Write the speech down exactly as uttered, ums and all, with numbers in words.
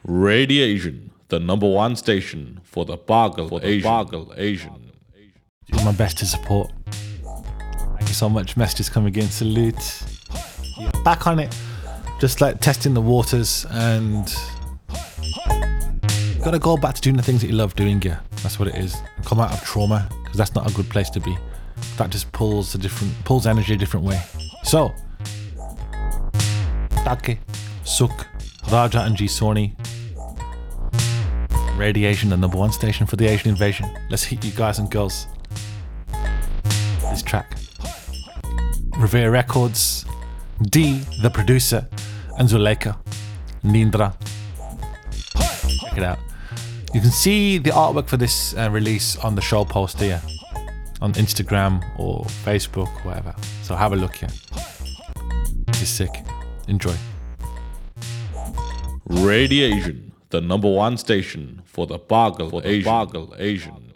Radiation, the number one station for the Bargal for Asian. Bargal Asian. Do my best to support. Thank you so much. Messages coming in. Salute. Yeah. Back on it. Just like testing the waters, and you gotta go back to doing the things that you love doing. Yeah, that's what it is. Come out of trauma, because that's not a good place to be. That just pulls a different, pulls energy a different way. So, Take, Suk, Raja and G Sony. Radiation, the number one station for the Asian invasion. Let's hit you guys and girls. This track. Revere Records, D, the producer, and Zuleika, Nindra. Check it out. You can see the artwork for this uh, release on the show post here, on Instagram or Facebook, or whatever. So have a look here. It's sick. Enjoy. Radiation, the number one station for the Bargal for Asian. Bargal Asian.